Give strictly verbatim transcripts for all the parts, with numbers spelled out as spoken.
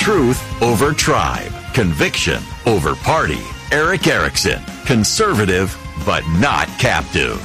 Truth over tribe. Conviction over party. Erick Erickson. Conservative, but not captive.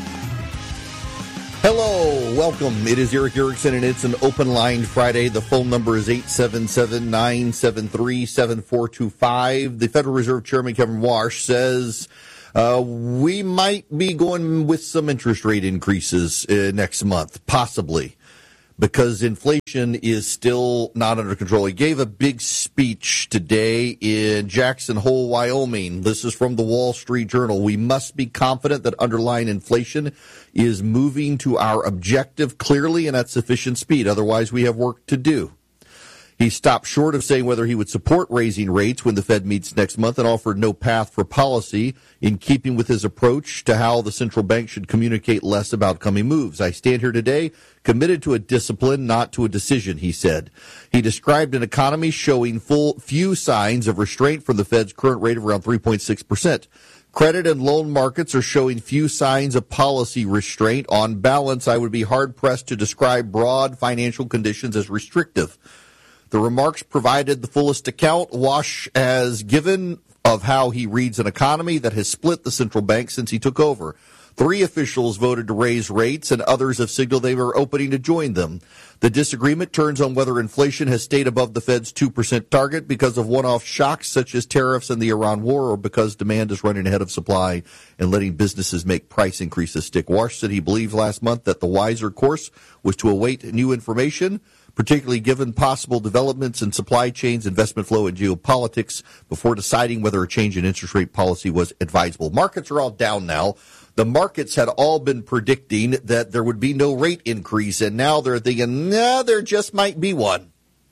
Hello, welcome. It is Erick Erickson, and it's an open line Friday. The phone number is eight seven seven, nine seven three, seven four two five. The Federal Reserve Chairman Kevin Warsh says uh, we might be going with some interest rate increases uh, next month, possibly, because inflation is still not under control. He gave a big speech today in Jackson Hole, Wyoming. This is from the Wall Street Journal. We must be confident that underlying inflation is moving to our objective clearly and at sufficient speed. Otherwise, we have work to do. He stopped short of saying whether he would support raising rates when the Fed meets next month and offered no path for policy in keeping with his approach to how the central bank should communicate less about coming moves. I stand here today committed to a discipline, not to a decision, he said. He described an economy showing full few signs of restraint from the Fed's current rate of around three point six percent. Credit and loan markets are showing few signs of policy restraint. On balance, I would be hard-pressed to describe broad financial conditions as restrictive. The remarks provided the fullest account Warsh has given of how he reads an economy that has split the central bank since he took over. Three officials voted to raise rates, and others have signaled they were opening to join them. The disagreement turns on whether inflation has stayed above the Fed's two percent target because of one-off shocks such as tariffs and the Iran war, or because demand is running ahead of supply and letting businesses make price increases stick. Warsh said he believed last month that the wiser course was to await new information, particularly given possible developments in supply chains, investment flow, and geopolitics, before deciding whether a change in interest rate policy was advisable. Markets are all down now. The markets had all been predicting that there would be no rate increase, and now they're thinking, nah, there just might be one.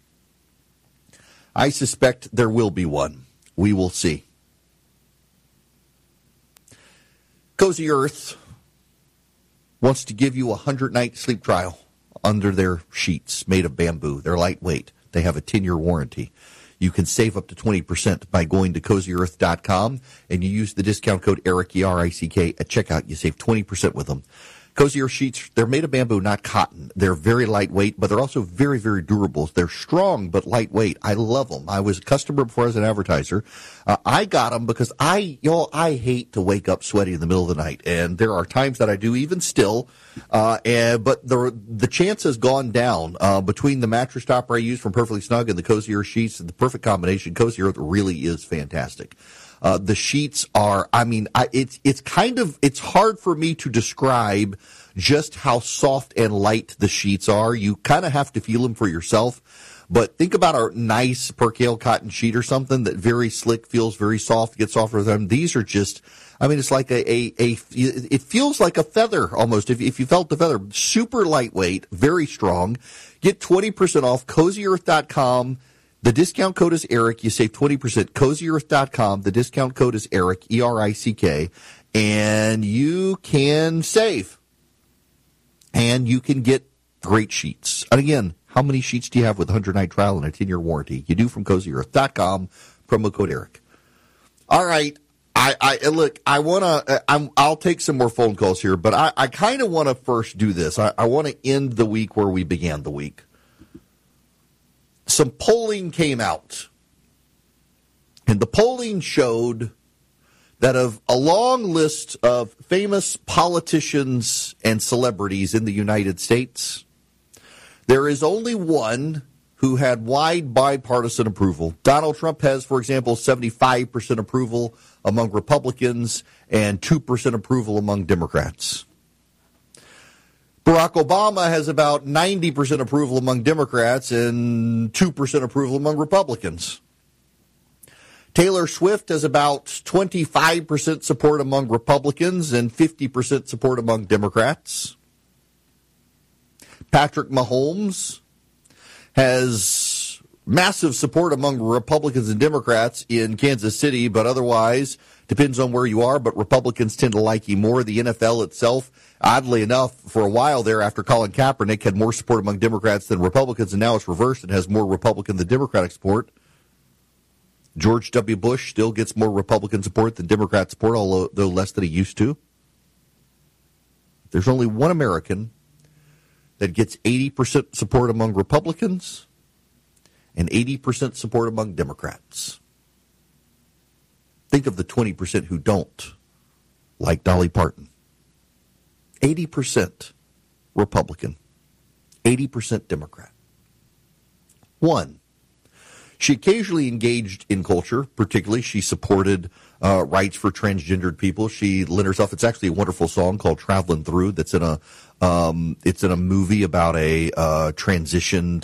I suspect there will be one. We will see. Cozy Earth wants to give you a hundred-night sleep trial under their sheets made of bamboo. They're lightweight. They have a ten-year warranty. You can save up to twenty percent by going to cozy earth dot com, and you use the discount code ERICK, E R I C K, at checkout. You save twenty percent with them. Cozy Earth sheets, they're made of bamboo, not cotton. They're very lightweight, but they're also very, very durable. They're strong but lightweight. I love them. I was a customer before I was an advertiser. Uh, I got them because I, you know, I hate to wake up sweaty in the middle of the night, and there are times that I do even still. Uh, and, but the the chance has gone down uh, between the mattress topper I use from Perfectly Snug and the Cozy Earth sheets. The perfect combination. Cozy Earth really is fantastic. Uh, the sheets are, I mean, I, it's, it's kind of, it's hard for me to describe just how soft and light the sheets are. You kind of have to feel them for yourself. But think about a nice percale cotton sheet or something that very slick, feels very soft, gets softer than them. These are just, I mean, it's like a, a, a it feels like a feather almost. If, if you felt the feather, super lightweight, very strong. Get twenty percent off, cozy earth dot com. The discount code is Erick. You save twenty percent. cozy earth dot com. The discount code is Erick, E R I C K. And you can save. And you can get great sheets. And again, how many sheets do you have with a hundred-night trial and a ten-year warranty? You do from cozy earth dot com. Promo code Erick. All right. I, I look, I want to, I'm, I'll take some more phone calls here, but I, I kind of want to first do this. I, I want to end the week where we began the week. Some polling came out, and the polling showed that of a long list of famous politicians and celebrities in the United States, there is only one who had wide bipartisan approval. Donald Trump has, for example, seventy-five percent approval among Republicans and two percent approval among Democrats. Barack Obama has about ninety percent approval among Democrats and two percent approval among Republicans. Taylor Swift has about twenty-five percent support among Republicans and fifty percent support among Democrats. Patrick Mahomes has massive support among Republicans and Democrats in Kansas City, but otherwise depends on where you are, but Republicans tend to like him more. The N F L itself, oddly enough, for a while there after Colin Kaepernick had more support among Democrats than Republicans, and now it's reversed and has more Republican than Democratic support. George W. Bush still gets more Republican support than Democrat support, although less than he used to. There's only one American that gets eighty percent support among Republicans and eighty percent support among Democrats. Think of the twenty percent who don't, like Dolly Parton. eighty percent Republican, eighty percent Democrat. One, she occasionally engaged in culture, particularly she supported uh, rights for transgendered people. She lent herself, it's actually a wonderful song called Traveling Through that's in a, um, it's in a movie about a uh, transitioned